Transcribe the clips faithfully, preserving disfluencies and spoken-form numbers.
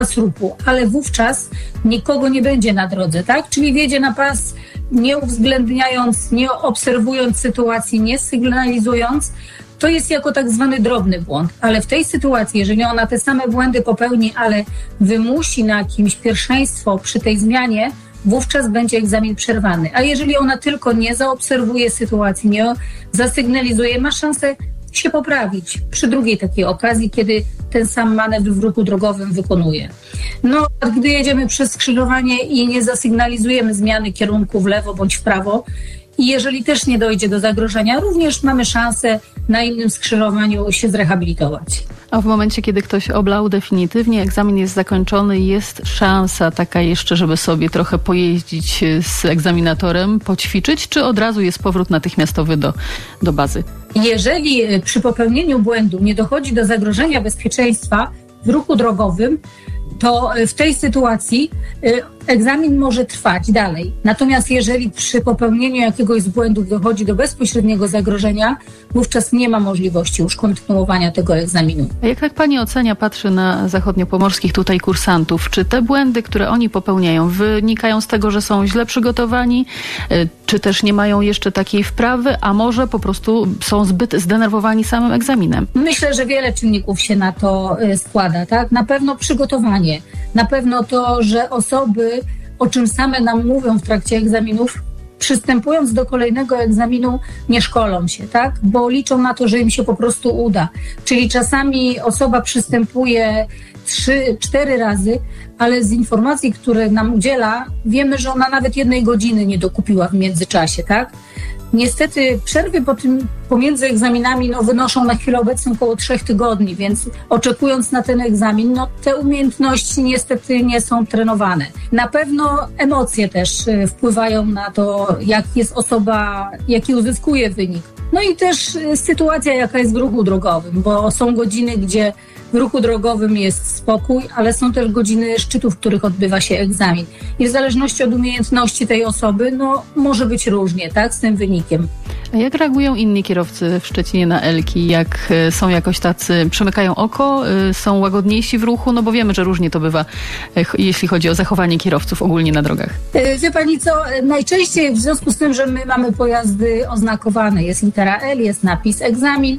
ruchu, ale wówczas nikogo nie będzie na drodze, tak? Czyli wjedzie na pas nie uwzględniając, nie obserwując sytuacji, nie sygnalizując. To jest jako tak zwany drobny błąd, ale w tej sytuacji, jeżeli ona te same błędy popełni, ale wymusi na kimś pierwszeństwo przy tej zmianie, wówczas będzie egzamin przerwany. A jeżeli ona tylko nie zaobserwuje sytuacji, nie zasygnalizuje, ma szansę się poprawić przy drugiej takiej okazji, kiedy ten sam manewr w ruchu drogowym wykonuje. No, a gdy jedziemy przez skrzyżowanie i nie zasygnalizujemy zmiany kierunku w lewo bądź w prawo, i jeżeli też nie dojdzie do zagrożenia, również mamy szansę na innym skrzyżowaniu się zrehabilitować. A w momencie, kiedy ktoś oblał definitywnie, egzamin jest zakończony, jest szansa taka jeszcze, żeby sobie trochę pojeździć z egzaminatorem, poćwiczyć, czy od razu jest powrót natychmiastowy do, do bazy? Jeżeli przy popełnieniu błędu nie dochodzi do zagrożenia bezpieczeństwa w ruchu drogowym, to w tej sytuacji egzamin może trwać dalej. Natomiast jeżeli przy popełnieniu jakiegoś z błędów dochodzi do bezpośredniego zagrożenia, wówczas nie ma możliwości już kontynuowania tego egzaminu. A jak tak pani ocenia, patrzy na zachodniopomorskich tutaj kursantów, czy te błędy, które oni popełniają, wynikają z tego, że są źle przygotowani, czy też nie mają jeszcze takiej wprawy, a może po prostu są zbyt zdenerwowani samym egzaminem? Myślę, że wiele czynników się na to składa, tak? Na pewno przygotowanie, na pewno to, że osoby, o czym same nam mówią w trakcie egzaminów, przystępując do kolejnego egzaminu, nie szkolą się, tak? Bo liczą na to, że im się po prostu uda. Czyli czasami osoba przystępuje trzy, cztery razy, ale z informacji, które nam udziela, wiemy, że ona nawet jednej godziny nie dokupiła w międzyczasie, tak? Niestety przerwy po tym, pomiędzy egzaminami no, wynoszą na chwilę obecną około trzech tygodni, więc oczekując na ten egzamin, no, te umiejętności niestety nie są trenowane. Na pewno emocje też wpływają na to, jak jest osoba, jaki uzyskuje wynik. No i też sytuacja, jaka jest w ruchu drogowym, bo są godziny, gdzie w ruchu drogowym jest spokój, ale są też godziny szczytów, w których odbywa się egzamin. I w zależności od umiejętności tej osoby, no może być różnie, tak, z tym wynikiem. A jak reagują inni kierowcy w Szczecinie na Elki? Jak są jakoś tacy, przymykają oko, są łagodniejsi w ruchu? No bo wiemy, że różnie to bywa, jeśli chodzi o zachowanie kierowców ogólnie na drogach. Wie pani co, najczęściej w związku z tym, że my mamy pojazdy oznakowane, jest litera L, jest napis egzamin,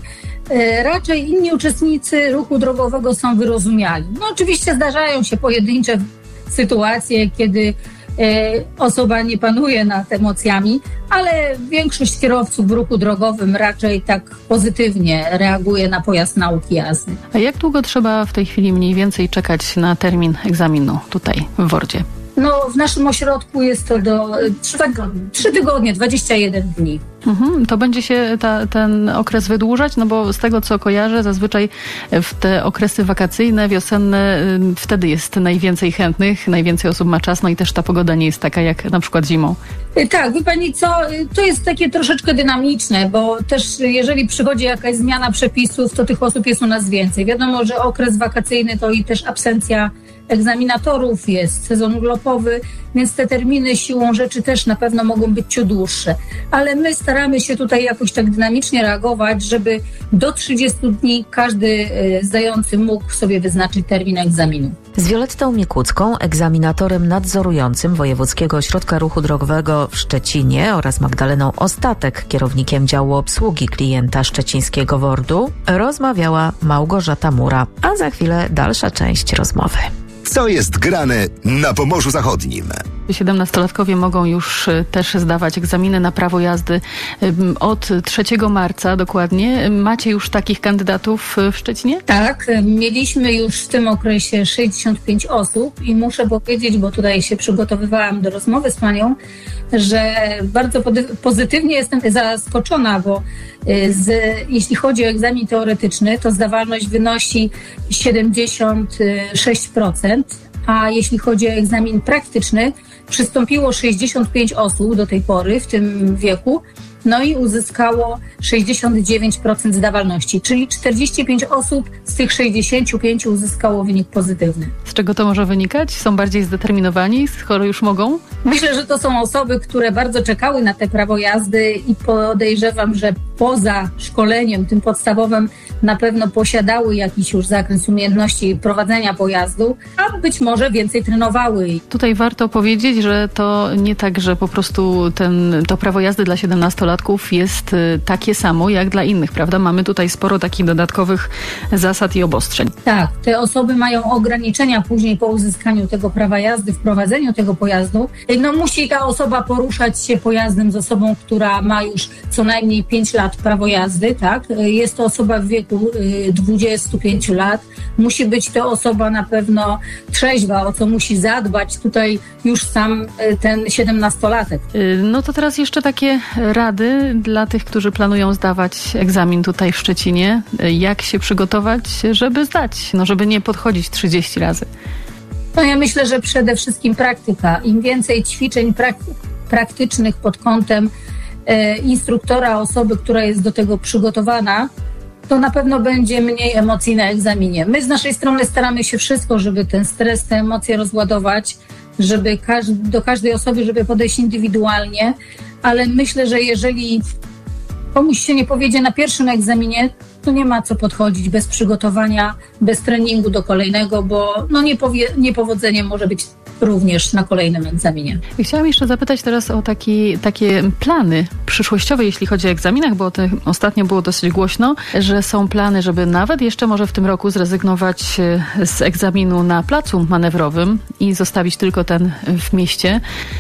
raczej inni uczestnicy ruchu drogowego są wyrozumiali. No oczywiście zdarzają się pojedyncze sytuacje, kiedy osoba nie panuje nad emocjami, ale większość kierowców w ruchu drogowym raczej tak pozytywnie reaguje na pojazd nauki jazdy. A jak długo trzeba w tej chwili mniej więcej czekać na termin egzaminu tutaj w Wordzie? No, w naszym ośrodku jest to do trzy tygodnie, dwadzieścia jeden dni. Mhm, to będzie się ta, ten okres wydłużać, no bo z tego co kojarzę, zazwyczaj w te okresy wakacyjne, wiosenne, wtedy jest najwięcej chętnych, najwięcej osób ma czas, no i też ta pogoda nie jest taka jak na przykład zimą. Tak, wie pani co, to jest takie troszeczkę dynamiczne, bo też jeżeli przychodzi jakaś zmiana przepisów, to tych osób jest u nas więcej. Wiadomo, że okres wakacyjny to i też absencja egzaminatorów, jest sezon urlopowy, więc te terminy siłą rzeczy też na pewno mogą być ciut dłuższe. Ale my staramy się tutaj jakoś tak dynamicznie reagować, żeby do trzydziestu dni każdy zdający mógł sobie wyznaczyć termin egzaminu. Z Violettą Mikucką, egzaminatorem nadzorującym Wojewódzkiego Ośrodka Ruchu Drogowego w Szczecinie oraz Magdaleną Ostatek, kierownikiem działu obsługi klienta szczecińskiego Wordu, rozmawiała Małgorzata Mura. A za chwilę dalsza część rozmowy. Co jest grane na Pomorzu Zachodnim? siedemnastolatkowie mogą już też zdawać egzaminy na prawo jazdy od trzeciego marca dokładnie. Macie już takich kandydatów w Szczecinie? Tak, mieliśmy już w tym okresie sześćdziesiąt pięć osób i muszę powiedzieć, bo tutaj się przygotowywałam do rozmowy z panią, że bardzo pozytywnie jestem zaskoczona, bo z, jeśli chodzi o egzamin teoretyczny, to zdawalność wynosi siedemdziesiąt sześć procent, a jeśli chodzi o egzamin praktyczny, przystąpiło sześćdziesiąt pięć osób do tej pory w tym wieku, no i uzyskało sześćdziesiąt dziewięć procent zdawalności, czyli czterdzieści pięć osób z tych sześćdziesięciu pięciu uzyskało wynik pozytywny. Z czego to może wynikać? Są bardziej zdeterminowani, skoro już mogą? Myślę, że to są osoby, które bardzo czekały na te prawo jazdy i podejrzewam, że poza szkoleniem tym podstawowym na pewno posiadały jakiś już zakres umiejętności prowadzenia pojazdu, a być może więcej trenowały. Tutaj warto powiedzieć, że to nie tak, że po prostu ten, to prawo jazdy dla siedemnastolatków jest takie samo jak dla innych, prawda? Mamy tutaj sporo takich dodatkowych zasad i obostrzeń. Tak, te osoby mają ograniczenia później po uzyskaniu tego prawa jazdy, w prowadzeniu tego pojazdu. No musi ta osoba poruszać się pojazdem z osobą, która ma już co najmniej pięć lat prawo jazdy, tak? Jest to osoba w wieku dwudziestu pięciu lat. Musi być to osoba na pewno trzeźwa, o co musi zadbać tutaj już sam ten siedemnastolatek. No to teraz jeszcze takie rady dla tych, którzy planują zdawać egzamin tutaj w Szczecinie. Jak się przygotować, żeby zdać, no żeby nie podchodzić trzydzieści razy? No ja myślę, że przede wszystkim praktyka. Im więcej ćwiczeń prak- praktycznych pod kątem e, instruktora, osoby, która jest do tego przygotowana, to na pewno będzie mniej emocji na egzaminie. My z naszej strony staramy się wszystko, żeby ten stres, te emocje rozładować, żeby każdy, do każdej osoby, żeby podejść indywidualnie, ale myślę, że jeżeli komuś się nie powiedzie na pierwszym egzaminie, to nie ma co podchodzić bez przygotowania, bez treningu do kolejnego, bo no niepowie, niepowodzenie może być również na kolejnym egzaminie. Chciałam jeszcze zapytać teraz o taki, takie plany przyszłościowe, jeśli chodzi o egzaminach, bo o tym ostatnio było dosyć głośno, że są plany, żeby nawet jeszcze może w tym roku zrezygnować z egzaminu na placu manewrowym i zostawić tylko ten w mieście.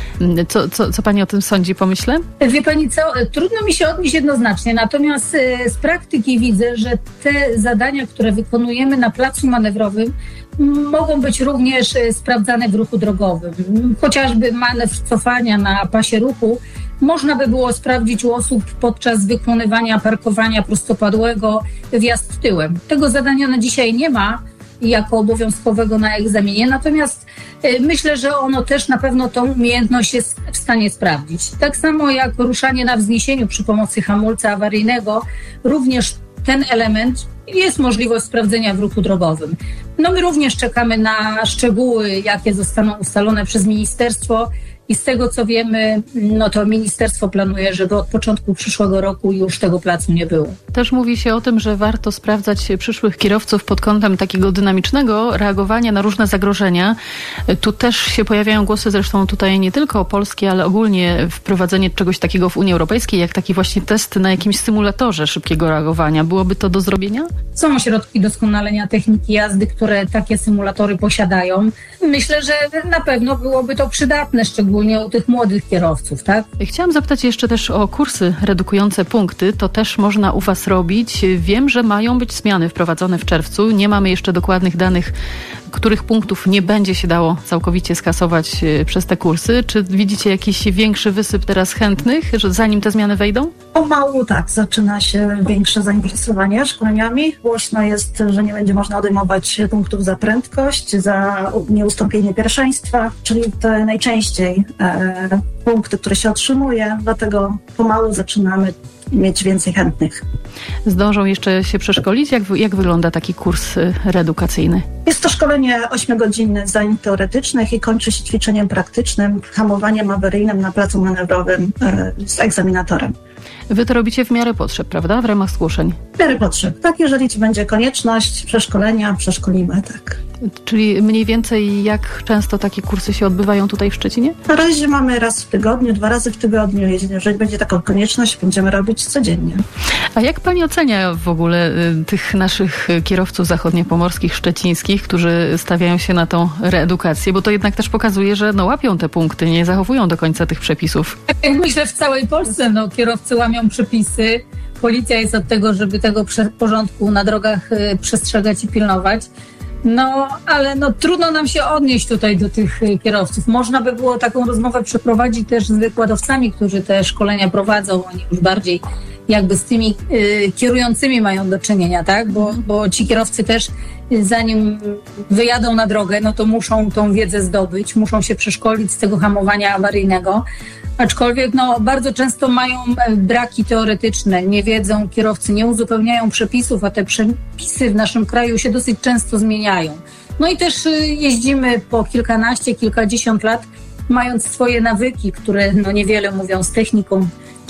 Co, co, co pani o tym sądzi, pomyślę? Wie pani co, trudno mi się odnieść jednoznacznie, natomiast z praktyki widzę, że te zadania, które wykonujemy na placu manewrowym, mogą być również sprawdzane w ruchu drogowym. Chociażby manewr cofania na pasie ruchu można by było sprawdzić u osób podczas wykonywania parkowania prostopadłego, wjazd tyłem. Tego zadania na dzisiaj nie ma jako obowiązkowego na egzaminie, natomiast myślę, że ono też na pewno tą umiejętność jest w stanie sprawdzić. Tak samo jak ruszanie na wzniesieniu przy pomocy hamulca awaryjnego, również ten element jest możliwość sprawdzenia w ruchu drogowym. No my również czekamy na szczegóły, jakie zostaną ustalone przez ministerstwo i z tego co wiemy, no to ministerstwo planuje, żeby od początku przyszłego roku już tego placu nie było. Też mówi się o tym, że warto sprawdzać przyszłych kierowców pod kątem takiego dynamicznego reagowania na różne zagrożenia. Tu też się pojawiają głosy, zresztą tutaj nie tylko o polskie, ale ogólnie wprowadzenie czegoś takiego w Unii Europejskiej, jak taki właśnie test na jakimś symulatorze szybkiego reagowania. Byłoby to do zrobienia? Są ośrodki doskonalenia techniki jazdy, które takie symulatory posiadają. Myślę, że na pewno byłoby to przydatne, szczególnie u tych młodych kierowców, tak? Chciałam zapytać jeszcze też o kursy redukujące punkty. To też można u was robić. Wiem, że mają być zmiany wprowadzone w czerwcu. Nie mamy jeszcze dokładnych danych, których punktów nie będzie się dało całkowicie skasować przez te kursy. Czy widzicie jakiś większy wysyp teraz chętnych, że zanim te zmiany wejdą? Pomału tak, zaczyna się większe zainteresowanie szkoleniami. Głośno jest, że nie będzie można odejmować punktów za prędkość, za nieustąpienie pierwszeństwa, czyli te najczęściej e, punkty, które się otrzymuje, dlatego pomału zaczynamy mieć więcej chętnych. Zdążą jeszcze się przeszkolić? Jak, jak wygląda taki kurs reedukacyjny? Jest to szkolenie ośmiogodzinne zajęć teoretycznych i kończy się ćwiczeniem praktycznym, hamowaniem awaryjnym na placu manewrowym e, z egzaminatorem. Wy to robicie w miarę potrzeb, prawda? W ramach zgłoszeń? W miarę potrzeb. Tak, jeżeli będzie konieczność przeszkolenia, przeszkolimy, tak. Czyli mniej więcej jak często takie kursy się odbywają tutaj w Szczecinie? Na razie mamy raz w tygodniu, dwa razy w tygodniu. Jeżeli będzie taką konieczność, będziemy robić codziennie. A jak pani ocenia w ogóle y, tych naszych kierowców zachodniopomorskich, szczecińskich, którzy stawiają się na tą reedukację? Bo to jednak też pokazuje, że no, łapią te punkty, nie zachowują do końca tych przepisów. Jak myślę, w całej Polsce no, kierowcy łamią przepisy. Policja jest od tego, żeby tego porządku na drogach y, przestrzegać i pilnować. No, ale no trudno nam się odnieść tutaj do tych kierowców. Można by było taką rozmowę przeprowadzić też z wykładowcami, którzy te szkolenia prowadzą. Oni już bardziej jakby z tymi y, kierującymi mają do czynienia, tak? Bo, bo ci kierowcy też y, zanim wyjadą na drogę, no to muszą tą wiedzę zdobyć, muszą się przeszkolić z tego hamowania awaryjnego. Aczkolwiek no, bardzo często mają braki teoretyczne, nie wiedzą kierowcy, nie uzupełniają przepisów, a te przepisy w naszym kraju się dosyć często zmieniają. No i też jeździmy po kilkanaście, kilkadziesiąt lat, mając swoje nawyki, które no, niewiele mówią z techniką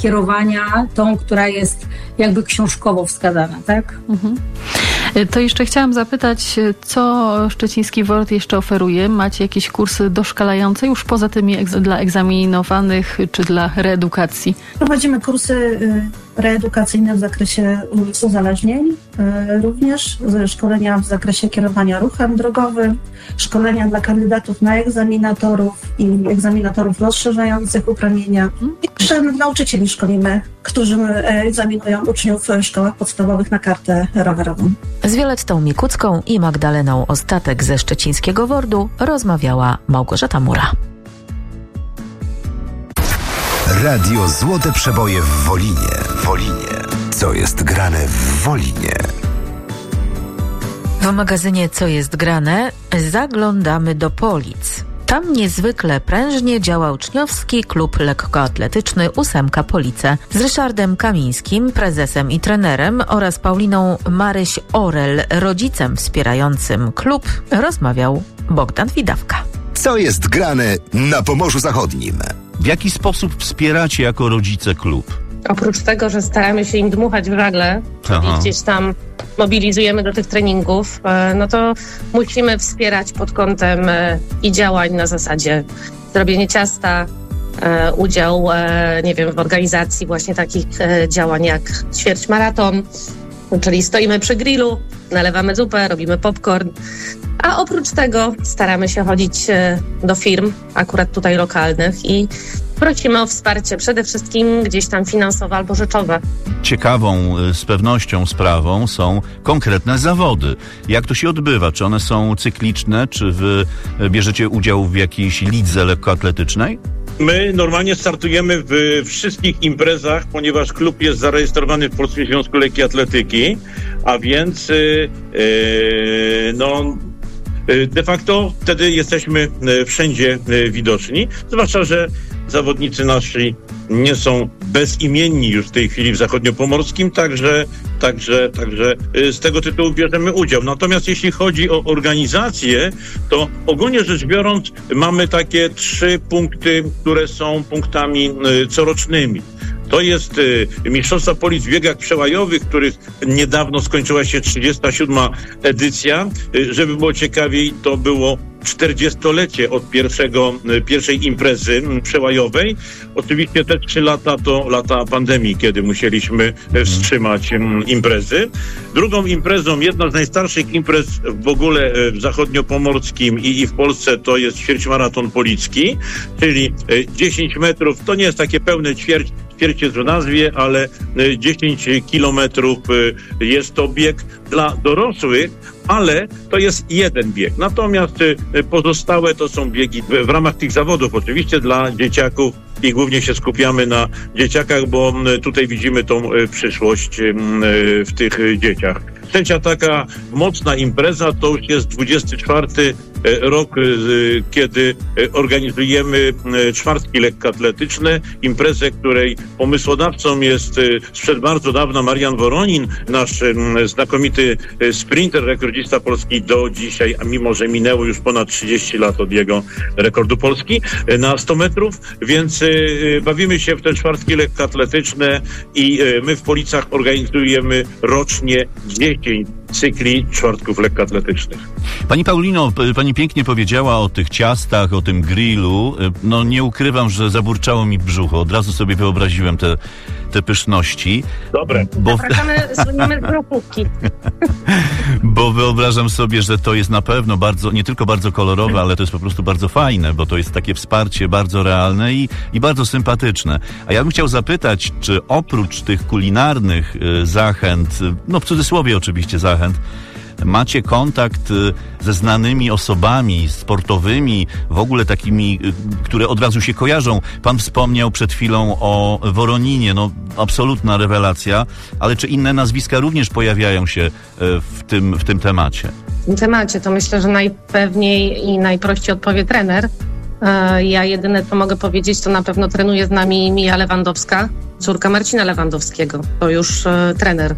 kierowania, tą, która jest jakby książkowo wskazana, tak? Mhm. To jeszcze chciałam zapytać, co Szczeciński W O R D jeszcze oferuje? Macie jakieś kursy doszkalające już poza tymi egz- dla egzaminowanych czy dla reedukacji? Prowadzimy kursy y, reedukacyjne w zakresie uzależnień, y, również szkolenia w zakresie kierowania ruchem drogowym, szkolenia dla kandydatów na egzaminatorów i egzaminatorów rozszerzających uprawnienia. I jeszcze nauczycieli szkolimy, którzy egzaminują uczniów w szkołach podstawowych na kartę rowerową. Z Violettą Mikucką i Magdaleną Ostatek ze Szczecińskiego W O R D-u rozmawiała Małgorzata Mura. Radio Złote Przeboje w Wolinie. Wolinie. Co jest grane w Wolinie? W magazynie Co jest grane zaglądamy do Polic. Tam niezwykle prężnie działa uczniowski klub lekkoatletyczny Ósemka Police. Z Ryszardem Kamińskim, prezesem i trenerem, oraz Pauliną Maryś-Orel, rodzicem wspierającym klub, rozmawiał Bogdan Widawka. Co jest grane na Pomorzu Zachodnim? W jaki sposób wspieracie jako rodzice klub? Oprócz tego, że staramy się im dmuchać w żagle, czyli Aha. gdzieś tam mobilizujemy do tych treningów, no to musimy wspierać pod kątem i działań na zasadzie zrobienie ciasta, udział, nie wiem, w organizacji właśnie takich działań jak ćwierćmaraton, czyli stoimy przy grillu, nalewamy zupę, robimy popcorn, a oprócz tego staramy się chodzić do firm, akurat tutaj lokalnych, i prosimy o wsparcie przede wszystkim gdzieś tam finansowe albo rzeczowe. Ciekawą z pewnością sprawą są konkretne zawody. Jak to się odbywa? Czy one są cykliczne? Czy wy bierzecie udział w jakiejś lidze lekkoatletycznej? My normalnie startujemy w wszystkich imprezach, ponieważ klub jest zarejestrowany w Polskim Związku Lekkiej Atletyki, a więc yy, yy, no... de facto wtedy jesteśmy wszędzie widoczni, zwłaszcza że zawodnicy nasi nie są bezimienni już w tej chwili w zachodniopomorskim, także, także, także z tego tytułu bierzemy udział. Natomiast jeśli chodzi o organizację, to ogólnie rzecz biorąc mamy takie trzy punkty, które są punktami corocznymi. To jest y, Mistrzostwa Polic w biegach przełajowych, których niedawno skończyła się trzydziesta siódma edycja. Y, żeby było ciekawiej, to było czterdziestolecie od pierwszego, y, pierwszej imprezy y, przełajowej. Oczywiście te trzy lata to lata pandemii, kiedy musieliśmy y, wstrzymać y, imprezy. Drugą imprezą, jedna z najstarszych imprez w ogóle y, w zachodniopomorskim i, i w Polsce, to jest ćwierćmaraton policki, czyli y, dziesięć metrów, to nie jest takie pełne ćwierć, ćwierć jest w nazwie, ale dziesięć kilometrów jest to bieg dla dorosłych, ale to jest jeden bieg. Natomiast pozostałe to są biegi w ramach tych zawodów, oczywiście dla dzieciaków, i głównie się skupiamy na dzieciakach, bo tutaj widzimy tą przyszłość w tych dzieciach. Trzecia taka mocna impreza to już jest dwudziesty czwarty rok, kiedy organizujemy czwartki lekkoatletyczne, imprezę, której pomysłodawcą jest sprzed bardzo dawna Marian Woronin, nasz znakomity sprinter, rekordzista Polski do dzisiaj, a mimo że minęło już ponad trzydzieści lat od jego rekordu Polski na sto metrów, więc bawimy się w te czwartki lekkoatletyczne i my w Policach organizujemy rocznie dziesięć cykli czwartków lekkoatletycznych. Pani Paulino, pani pięknie powiedziała o tych ciastach, o tym grillu. No nie ukrywam, że zaburczało mi brzucho. Od razu sobie wyobraziłem te, te pyszności. Dobre. Bo... Zapraszamy, dzwonimy z grupówki. Bo wyobrażam sobie, że to jest na pewno bardzo, nie tylko bardzo kolorowe, ale to jest po prostu bardzo fajne, bo to jest takie wsparcie bardzo realne i, i bardzo sympatyczne. A ja bym chciał zapytać, czy oprócz tych kulinarnych y, zachęt, no w cudzysłowie oczywiście zachęt, macie kontakt ze znanymi osobami sportowymi, w ogóle takimi, które od razu się kojarzą? Pan wspomniał przed chwilą o Woroninie, no absolutna rewelacja, ale czy inne nazwiska również pojawiają się w tym, w tym temacie? W tym temacie to myślę, że najpewniej i najprościej odpowie trener. Ja jedyne, co mogę powiedzieć, to na pewno trenuje z nami Mija Lewandowska, córka Marcina Lewandowskiego. To już trener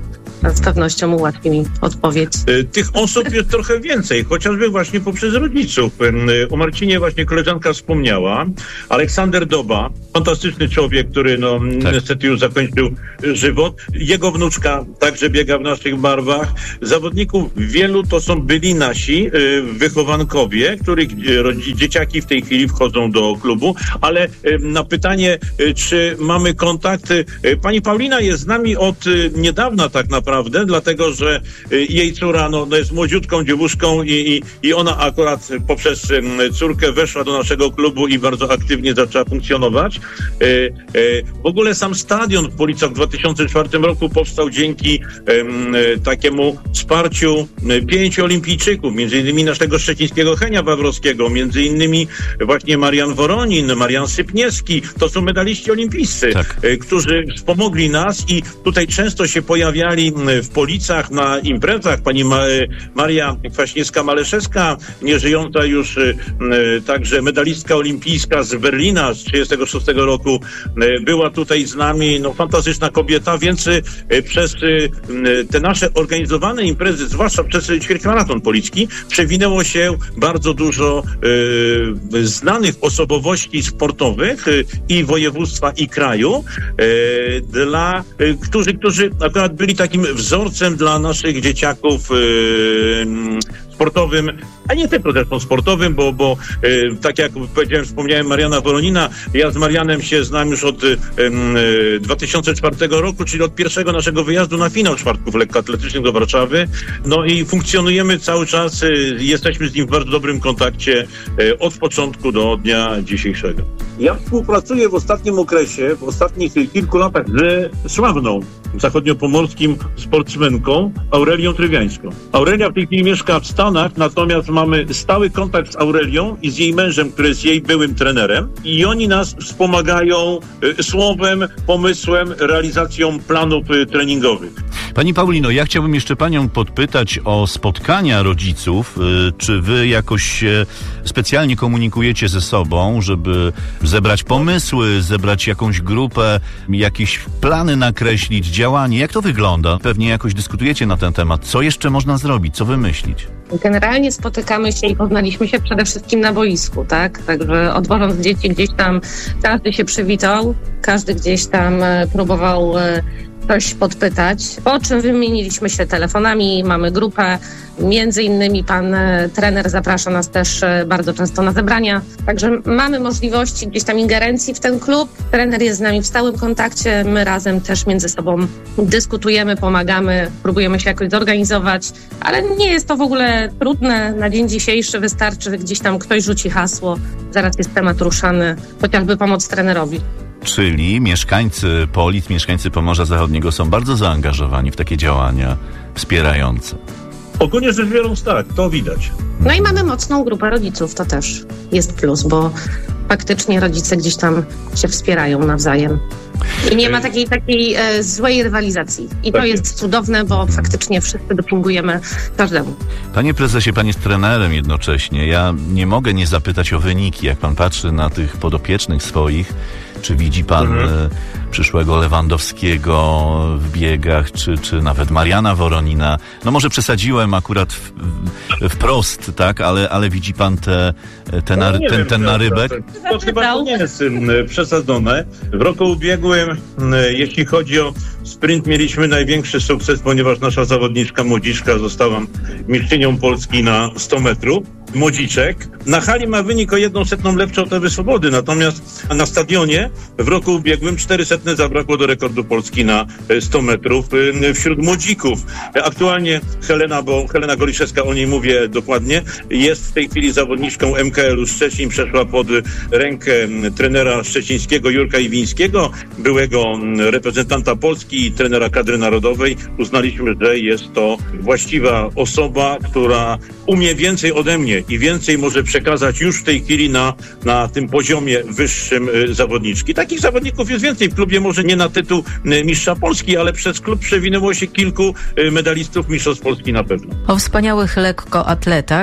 z pewnością ułatwi mi odpowiedź. Tych osób jest trochę więcej, chociażby właśnie poprzez rodziców. O Marcinie właśnie koleżanka wspomniała. Aleksander Doba, fantastyczny człowiek, który no tak. niestety już zakończył żywot. Jego wnuczka także biega w naszych barwach. Zawodników wielu to są byli nasi y, wychowankowie, których y, dzieciaki w tej chwili wchodzą do klubu, ale y, na pytanie, y, czy mamy kontakt, y, pani Paulina jest z nami od y, niedawna tak naprawdę, dlatego, że y, jej córa no, no jest młodziutką dziewuszką i, i, i ona akurat poprzez y, córkę weszła do naszego klubu i bardzo aktywnie zaczęła funkcjonować. Y, y, w ogóle sam stadion w Policach w dwa tysiące czwartym roku powstał dzięki y, y, takiemu wsparciu y, pięciu olimpijczyków, między innymi naszego szczecińskiego Henia Wawrowskiego, między innymi właśnie Marian Woronin, Marian Sypniewski, to są medaliści olimpijscy, tak. y, którzy wspomogli nas i tutaj często się pojawiali w Policach na imprezach. Pani Ma- Maria Kwaśniewska-Maleszewska, nieżyjąca już y, y, także medalistka olimpijska z Berlina z trzydziestego szóstego roku, y, była tutaj z nami, no fantastyczna kobieta, więc y, przez y, te nasze organizowane imprezy, zwłaszcza przez ćwierćmaraton policki, przewinęło się bardzo dużo y, znanych osobowości sportowych y, i województwa, i kraju, y, dla, y, którzy, którzy akurat byli takim wzorcem dla naszych dzieciaków y, sportowym, a nie tylko zresztą sportowym, bo, bo y, tak jak powiedziałem, wspomniałem Mariana Woronina, ja z Marianem się znam już od y, y, dwa tysiące czwartego roku, czyli od pierwszego naszego wyjazdu na finał czwartków lekkoatletycznych do Warszawy. No i funkcjonujemy cały czas, y, jesteśmy z nim w bardzo dobrym kontakcie y, od początku do dnia dzisiejszego. Ja współpracuję w ostatnim okresie, w ostatnich kilku latach ze sławną zachodniopomorskim sportsmenką Aurelią Trywiańską. Aurelia w tej chwili mieszka w Stanach, natomiast mamy stały kontakt z Aurelią i z jej mężem, który jest jej byłym trenerem, i oni nas wspomagają y, słowem, pomysłem, realizacją planów y, treningowych. Pani Paulino, ja chciałbym jeszcze panią podpytać o spotkania rodziców. Y, czy wy jakoś się specjalnie komunikujecie ze sobą, żeby zebrać pomysły, zebrać jakąś grupę, jakieś plany nakreślić, działanie? Jak to wygląda? Pewnie jakoś dyskutujecie na ten temat. Co jeszcze można zrobić? Co wymyślić? Generalnie spotykamy się i poznaliśmy się przede wszystkim na boisku, tak? Także odwożąc dzieci gdzieś tam, każdy się przywitał, każdy gdzieś tam próbował coś podpytać, po czym wymieniliśmy się telefonami, mamy grupę, między innymi pan trener zaprasza nas też bardzo często na zebrania, także mamy możliwości gdzieś tam ingerencji w ten klub, trener jest z nami w stałym kontakcie, my razem też między sobą dyskutujemy, pomagamy, próbujemy się jakoś zorganizować, ale nie jest to w ogóle trudne, na dzień dzisiejszy wystarczy, że gdzieś tam ktoś rzuci hasło, zaraz jest temat ruszany, chociażby pomoc trenerowi. Czyli mieszkańcy Polic, mieszkańcy Pomorza Zachodniego są bardzo zaangażowani w takie działania wspierające. Ogólnie rzecz biorąc tak, to widać. No i mamy mocną grupę rodziców, to też jest plus, bo faktycznie rodzice gdzieś tam się wspierają nawzajem. I nie ma takiej takiej e, złej rywalizacji. I tak to jest, jest cudowne, bo faktycznie wszyscy dopingujemy każdemu. Panie prezesie, pan jest trenerem jednocześnie. Ja nie mogę nie zapytać o wyniki. Jak pan patrzy na tych podopiecznych swoich, czy widzi pan mhm. e, przyszłego Lewandowskiego w biegach, czy, czy nawet Mariana Woronina? No może przesadziłem akurat w, w, wprost, tak? Ale, ale widzi pan te, te no, ten, wiem, ten narybek? To, to chyba to nie jest um, przesadzone. W roku ubiegłym, um, jeśli chodzi o sprint, mieliśmy największy sukces, ponieważ nasza zawodniczka Młodziczka została mistrzynią Polski na sto metrów. Młodziczek. Na hali ma wynik o jedną setną lepszy od Ewy Swobody, natomiast na stadionie w roku ubiegłym cztery setne zabrakło do rekordu Polski na sto metrów wśród młodzików. Aktualnie Helena, bo Helena Goliszewska, o niej mówię dokładnie, jest w tej chwili zawodniczką M K L-u Szczecin, przeszła pod rękę trenera szczecińskiego Jurka Iwińskiego, byłego reprezentanta Polski i trenera kadry narodowej. Uznaliśmy, że jest to właściwa osoba, która umie więcej ode mnie i więcej może przekazać już w tej chwili na, na tym poziomie wyższym y, zawodniczki. Takich zawodników jest więcej w klubie, może nie na tytuł y, mistrza Polski, ale przez klub przewinęło się kilku y, medalistów mistrzostw Polski na pewno. O wspaniałych lekkoatletach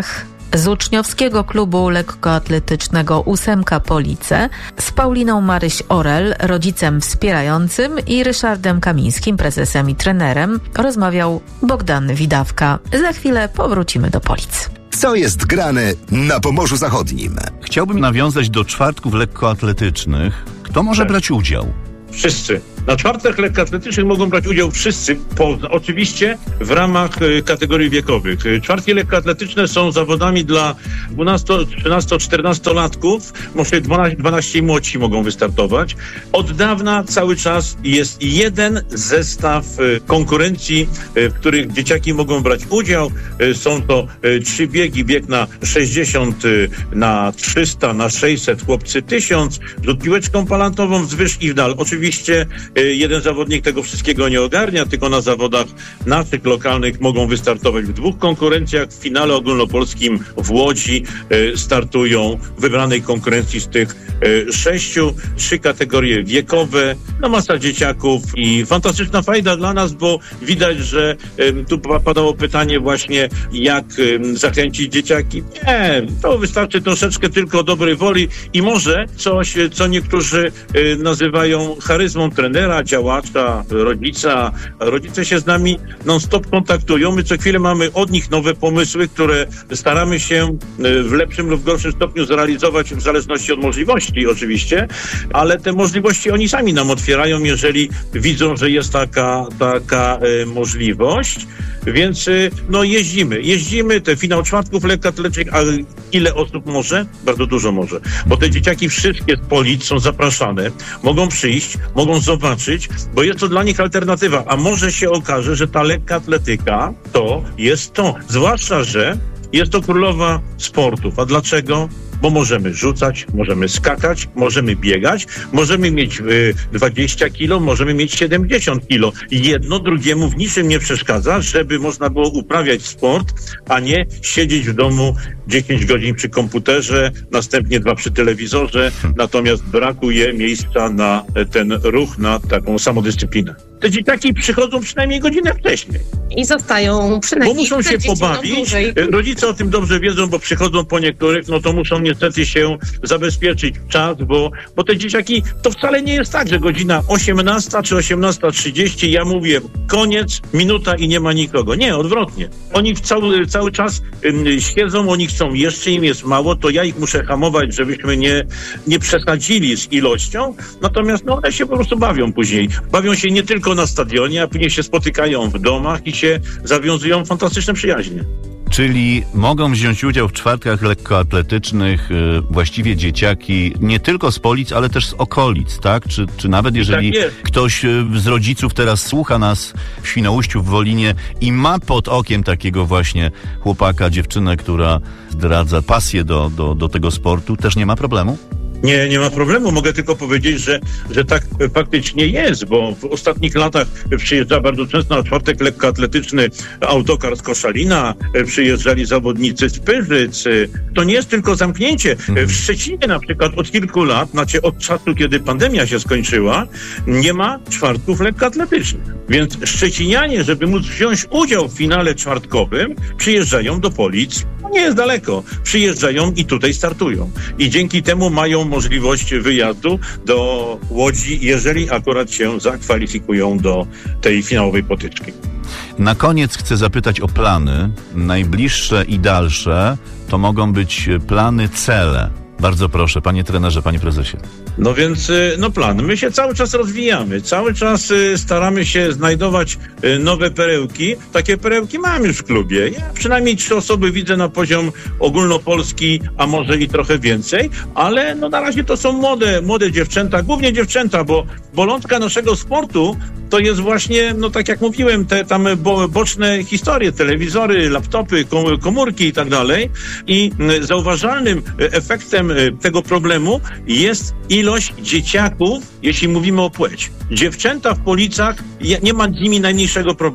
Z uczniowskiego klubu lekkoatletycznego Ósemka Police z Pauliną Maryś-Orel, rodzicem wspierającym, i Ryszardem Kamińskim, prezesem i trenerem, rozmawiał Bogdan Widawka. Za chwilę powrócimy do Polic. Co jest grane na Pomorzu Zachodnim? Chciałbym nawiązać do czwartków lekkoatletycznych. Kto może Tak. brać udział? Wszyscy. Na czwartach lekkoatletycznych mogą brać udział wszyscy, po, oczywiście w ramach y, kategorii wiekowych. Y, Czwartki lekkoatletyczne są zawodami dla dwunasto-, trzynasto-, czternastolatków, może dwanaście, dwanaście i młodsi mogą wystartować. Od dawna cały czas jest jeden zestaw y, konkurencji, y, w których dzieciaki mogą brać udział. Y, są to y, trzy biegi, bieg na sześćdziesiąt, y, na trzysta, na sześćset, chłopcy tysiąc, rzut piłeczką palantową, wzwyż i w dal. Oczywiście jeden zawodnik tego wszystkiego nie ogarnia, tylko na zawodach naszych lokalnych mogą wystartować w dwóch konkurencjach. W finale ogólnopolskim w Łodzi startują w wybranej konkurencji z tych sześciu, trzy kategorie wiekowe, no masa dzieciaków i fantastyczna fajda dla nas, bo widać, że tu padało pytanie właśnie, jak zachęcić dzieciaki. Nie, to wystarczy troszeczkę tylko dobrej woli i może coś, co niektórzy nazywają charyzmą trenera, działacza, rodzica. Rodzice się z nami non-stop kontaktują. My co chwilę mamy od nich nowe pomysły, które staramy się w lepszym lub gorszym stopniu zrealizować w zależności od możliwości oczywiście, ale te możliwości oni sami nam otwierają, jeżeli widzą, że jest taka, taka e, możliwość. Więc no jeździmy, jeździmy, te finał czwartków lekkoatletycznych, ale ile osób może? Bardzo dużo może, bo te dzieciaki wszystkie z Polic są zapraszane, mogą przyjść, mogą zobaczyć, bo jest to dla nich alternatywa, a może się okaże, że ta lekka atletyka to jest to, zwłaszcza, że jest to królowa sportów. A dlaczego? Bo możemy rzucać, możemy skakać, możemy biegać, możemy mieć y, dwadzieścia kilo, możemy mieć siedemdziesiąt kilo. Jedno drugiemu w niczym nie przeszkadza, żeby można było uprawiać sport, a nie siedzieć w domu dziesięć godzin przy komputerze, następnie dwa przy telewizorze, natomiast brakuje miejsca na ten ruch, na taką samodyscyplinę. Te dzieciaki przychodzą przynajmniej godzinę wcześniej. I zostają przynajmniej Bo muszą się pobawić. Rodzice o tym dobrze wiedzą, bo przychodzą po niektórych, no to muszą niestety się zabezpieczyć w czas, bo, bo te dzieciaki, to wcale nie jest tak, że godzina osiemnasta czy osiemnasta trzydzieści, ja mówię koniec, minuta i nie ma nikogo. Nie, odwrotnie. Oni cały, cały czas ym, siedzą, oni chcą jeszcze, im jest mało, to ja ich muszę hamować, żebyśmy nie, nie przesadzili z ilością, natomiast no one się po prostu bawią później. Bawią się nie tylko na stadionie, a później się spotykają w domach i się zawiązują fantastyczne przyjaźnie. Czyli mogą wziąć udział w czwartkach lekkoatletycznych y, właściwie dzieciaki nie tylko z Polic, ale też z okolic, tak? Czy, czy nawet jeżeli tak ktoś y, z rodziców teraz słucha nas w Świnoujściu, w Wolinie i ma pod okiem takiego właśnie chłopaka, dziewczynę, która zdradza pasję do, do, do tego sportu, też nie ma problemu? Nie, nie ma problemu. Mogę tylko powiedzieć, że, że tak faktycznie jest, bo w ostatnich latach przyjeżdża bardzo często na czwartek lekkoatletyczny autokar z Koszalina, przyjeżdżali zawodnicy z Pyrzyc. To nie jest tylko zamknięcie. W Szczecinie na przykład od kilku lat, znaczy od czasu, kiedy pandemia się skończyła, nie ma czwartków lekkoatletycznych. Więc szczecinianie, żeby móc wziąć udział w finale czwartkowym, przyjeżdżają do Polic. No nie jest daleko. Przyjeżdżają i tutaj startują. I dzięki temu mają możliwość wyjazdu do Łodzi, jeżeli akurat się zakwalifikują do tej finałowej potyczki. Na koniec chcę zapytać o plany. Najbliższe i dalsze to mogą być plany, cele. Bardzo proszę, panie trenerze, panie prezesie. No więc, no plan. My się cały czas rozwijamy. Cały czas staramy się znajdować nowe perełki. Takie perełki mam już w klubie. Ja przynajmniej trzy osoby widzę na poziom ogólnopolski, a może i trochę więcej, ale no na razie to są młode, młode dziewczęta, głównie dziewczęta, bo bolączka naszego sportu to jest właśnie, no tak jak mówiłem, te tam bo, boczne historie, telewizory, laptopy, komórki i tak dalej. I zauważalnym efektem tego problemu jest ilość dzieciaków, jeśli mówimy o płeć. Dziewczęta w Policach, nie ma z nimi najmniejszego problemu.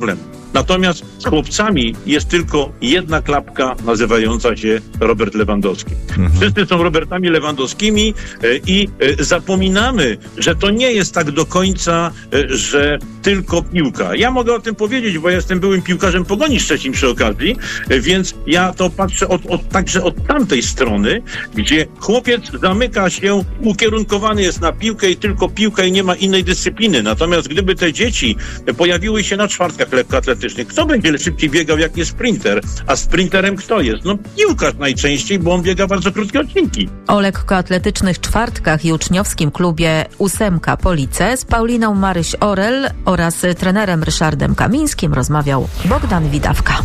Natomiast z chłopcami jest tylko jedna klapka nazywająca się Robert Lewandowski. Mhm. Wszyscy są Robertami Lewandowskimi i zapominamy, że to nie jest tak do końca, że tylko piłka. Ja mogę o tym powiedzieć, bo ja jestem byłym piłkarzem Pogoni Szczecin przy okazji, więc ja to patrzę od, od, także od tamtej strony, gdzie chłopiec zamyka się, ukierunkowany jest na piłkę i tylko piłka i nie ma innej dyscypliny. Natomiast gdyby te dzieci pojawiły się na czwartkach lekkoatletycznych, kto będzie szybciej biegał jak nie sprinter? A sprinterem kto jest? No piłkarz najczęściej, bo on biega bardzo krótkie odcinki. O lekkoatletycznych czwartkach i uczniowskim klubie Ósemka Police z Pauliną Maryś-Orel oraz trenerem Ryszardem Kamińskim rozmawiał Bogdan Widawka.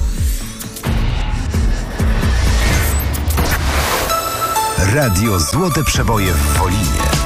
Radio Złote Przeboje w Wolinie.